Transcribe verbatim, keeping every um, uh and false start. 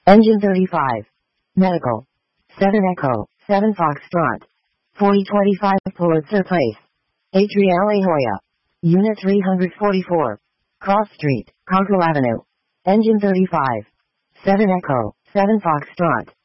Engine thirty-five. Medical. seven Echo, seven Foxtrot. forty twenty-five Pulitzer Place. Atria La Jolla. Unit three forty-four. Cross Street, Conco Avenue. Engine thirty-five. seven Echo, seven Foxtrot.